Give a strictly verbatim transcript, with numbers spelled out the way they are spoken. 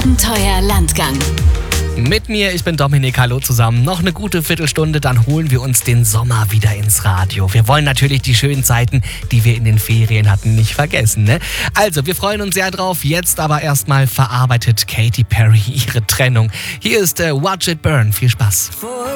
Abenteuer-Landgang. Mit mir, ich bin Dominik, hallo zusammen. Noch eine gute Viertelstunde, dann holen wir uns den Sommer wieder ins Radio. Wir wollen natürlich die schönen Zeiten, die wir in den Ferien hatten, nicht vergessen, ne? Also, wir freuen uns sehr drauf. Jetzt aber erstmal verarbeitet Katy Perry ihre Trennung. Hier ist äh, Watch It Burn. Viel Spaß.